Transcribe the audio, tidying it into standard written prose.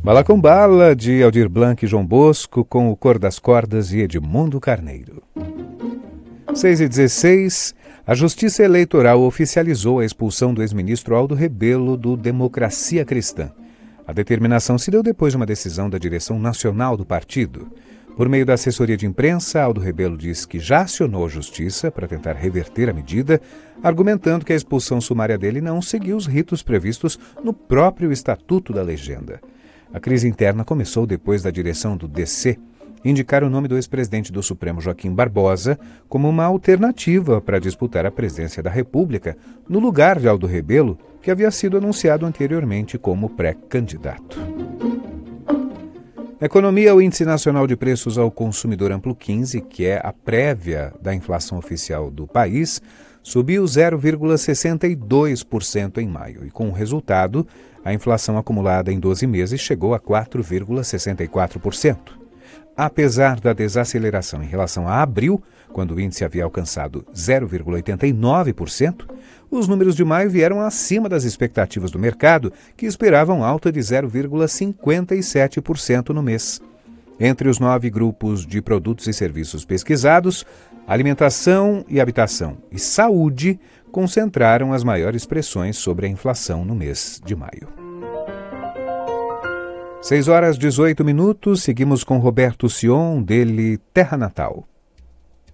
Bala com Bala, de Aldir Blanc e João Bosco, com o Cor das Cordas e Edmundo Carneiro. 6h16, a Justiça Eleitoral oficializou a expulsão do ex-ministro Aldo Rebelo do Democracia Cristã. A determinação se deu depois de uma decisão da direção nacional do partido. Por meio da assessoria de imprensa, Aldo Rebelo diz que já acionou a Justiça para tentar reverter a medida, argumentando que a expulsão sumária dele não seguiu os ritos previstos no próprio Estatuto da Legenda. A crise interna começou depois da direção do DC indicar o nome do ex-presidente do Supremo, Joaquim Barbosa, como uma alternativa para disputar a presidência da República, no lugar de Aldo Rebelo, que havia sido anunciado anteriormente como pré-candidato. Na economia, o Índice Nacional de Preços ao Consumidor Amplo 15, que é a prévia da inflação oficial do país, subiu 0,62% em maio e, com o resultado, a inflação acumulada em 12 meses chegou a 4,64%. Apesar da desaceleração em relação a abril, quando o índice havia alcançado 0,89%, os números de maio vieram acima das expectativas do mercado, que esperavam alta de 0,57% no mês. Entre os 9 grupos de produtos e serviços pesquisados, alimentação e habitação e saúde concentraram as maiores pressões sobre a inflação no mês de maio. 6h18, seguimos com Roberto Sion, dele Terra Natal.